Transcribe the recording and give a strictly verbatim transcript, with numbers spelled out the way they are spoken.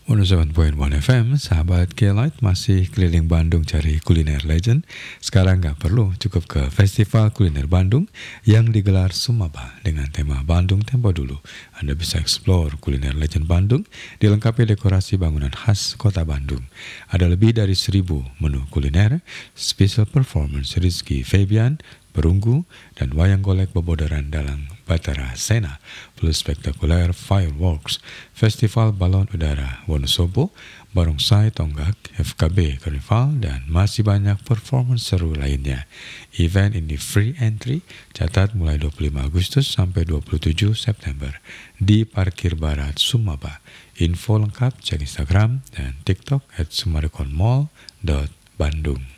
seratus tujuh koma satu F M, sahabat K-Light masih keliling Bandung cari kuliner legend. Sekarang nggak perlu, cukup ke Festival Kuliner Bandung yang digelar Sumaba dengan tema Bandung Tempo Dulu. Anda bisa explore kuliner legend Bandung, dilengkapi dekorasi bangunan khas kota Bandung. Ada lebih dari seribu menu kuliner, special performance Rizky Febian, Perunggu, dan wayang golek Bobodoran dalam Batara Sena, plus spektakuler fireworks, festival balon udara Wonosobo, barongsai tonggak, F K B Carnival, dan masih banyak performance seru lainnya. Event ini free entry, catat mulai dua puluh lima Agustus sampai dua puluh tujuh September di Parkir Barat Sumaba. Info lengkap cek Instagram dan TikTok at sumarekon mall dot bandung.